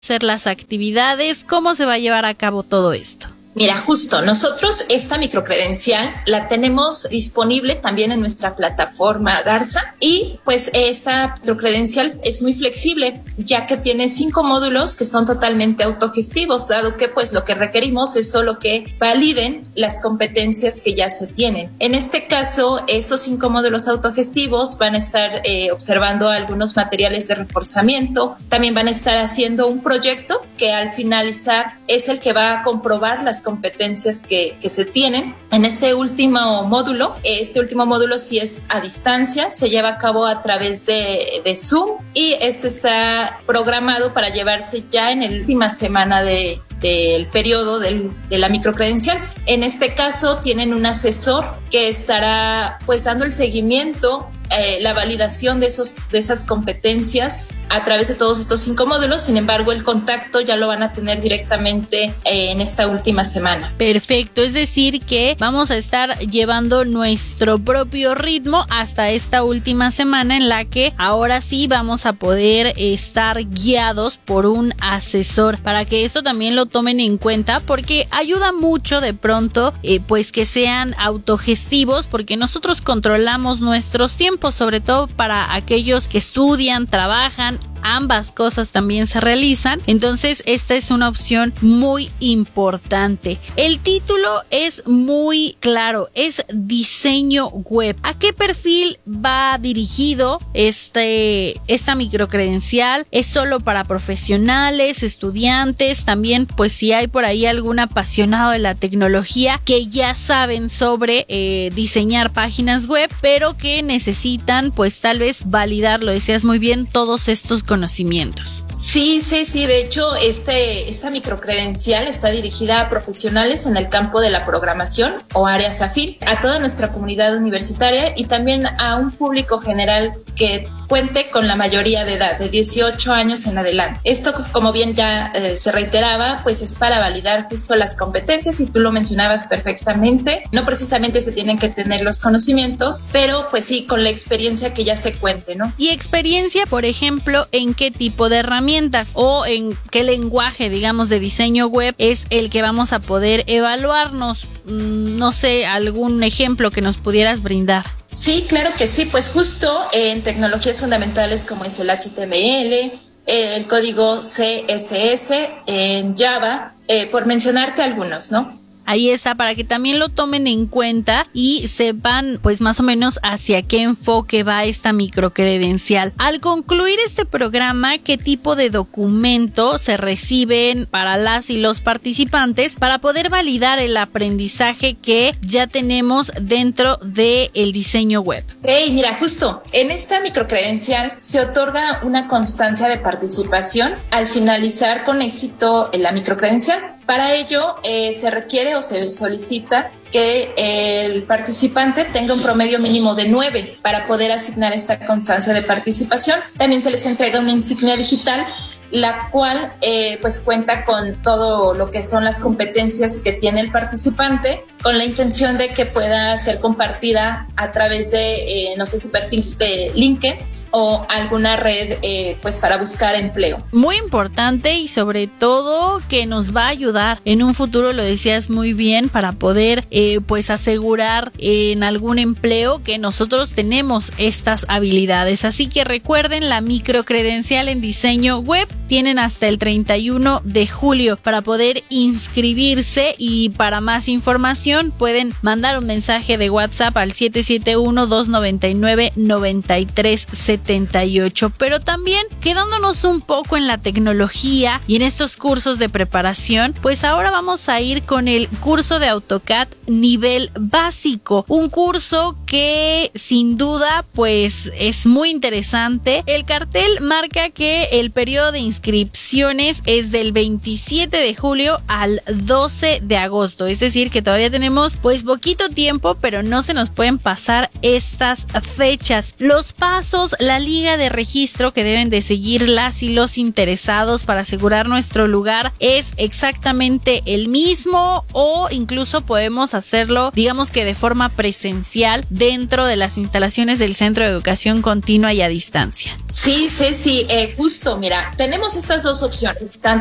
hacer las actividades? ¿Cómo se va a llevar a cabo todo esto? Mira, justo nosotros esta microcredencial la tenemos disponible también en nuestra plataforma Garza y pues esta microcredencial es muy flexible ya que tiene 5 módulos que son totalmente autogestivos, dado que pues lo que requerimos es solo que validen las competencias que ya se tienen. En este caso, estos 5 módulos autogestivos van a estar observando algunos materiales de reforzamiento, también van a estar haciendo un proyecto que al finalizar es el que va a comprobar las competencias que se tienen. En este último módulo sí es a distancia, se lleva a cabo a través de Zoom y este está programado para llevarse ya en la última semana del periodo de la microcredencial. En este caso tienen un asesor que estará pues dando el seguimiento, la validación de esas competencias a través de todos estos 5 módulos. Sin embargo, el contacto ya lo van a tener directamente en esta última semana. Perfecto, es decir que vamos a estar llevando nuestro propio ritmo hasta esta última semana en la que ahora sí vamos a poder estar guiados por un asesor, para que esto también lo tomen en cuenta, porque ayuda mucho de pronto pues que sean autogestivos, porque nosotros controlamos nuestros tiempos, sobre todo para aquellos que estudian, trabajan, ambas cosas también se realizan. Entonces esta es una opción muy importante. El título es muy claro, es diseño web. ¿A qué perfil va dirigido esta microcredencial? ¿Es solo para profesionales, estudiantes? También pues si hay por ahí algún apasionado de la tecnología que ya saben sobre diseñar páginas web, pero que necesitan pues tal vez validar, lo decías muy bien, todos estos conocimientos. Sí, de hecho esta microcredencial está dirigida a profesionales en el campo de la programación o áreas afín, a toda nuestra comunidad universitaria y también a un público general que cuente con la mayoría de edad, de 18 años en adelante. Esto, como bien ya se reiteraba, pues es para validar justo las competencias y tú lo mencionabas perfectamente. No precisamente se tienen que tener los conocimientos, pero pues sí, con la experiencia que ya se cuente, ¿no? Y experiencia, por ejemplo, ¿en qué tipo de herramientas o en qué lenguaje, digamos, de diseño web es el que vamos a poder evaluarnos? No sé, algún ejemplo que nos pudieras brindar. Sí, claro que sí, pues justo en tecnologías fundamentales como es el HTML, el código CSS, en Java, por mencionarte algunos, ¿no? Ahí está, para que también lo tomen en cuenta y sepan pues más o menos hacia qué enfoque va esta microcredencial. Al concluir este programa, ¿qué tipo de documento se reciben para las y los participantes para poder validar el aprendizaje que ya tenemos dentro del diseño web? Mira, justo en esta microcredencial se otorga una constancia de participación al finalizar con éxito la microcredencial. Para ello se requiere o se solicita que el participante tenga un promedio mínimo de 9 para poder asignar esta constancia de participación. También se les entrega una insignia digital, la cual pues cuenta con todo lo que son las competencias que tiene el participante, con la intención de que pueda ser compartida a través de, no sé, su perfil de LinkedIn o alguna red pues para buscar empleo. Muy importante y sobre todo que nos va a ayudar en un futuro, lo decías muy bien, para poder pues asegurar en algún empleo que nosotros tenemos estas habilidades. Así que recuerden, la microcredencial en diseño web tienen hasta el 31 de julio para poder inscribirse, y para más información pueden mandar un mensaje de WhatsApp al 771-299-9378. Pero también, quedándonos un poco en la tecnología y en estos cursos de preparación, pues ahora vamos a ir con el curso de AutoCAD nivel básico, un curso que sin duda pues es muy interesante. El cartel marca que el periodo de inscripciones es del 27 de julio al 12 de agosto, es decir que todavía tenemos pues poquito tiempo, pero no se nos pueden pasar estas fechas. Los pasos, la liga de registro que deben de seguir las y los interesados para asegurar nuestro lugar es exactamente el mismo, o incluso podemos hacerlo, digamos que de forma presencial dentro de las instalaciones del Centro de Educación Continua y a Distancia. Sí, justo, mira, tenemos tenemos estas dos opciones,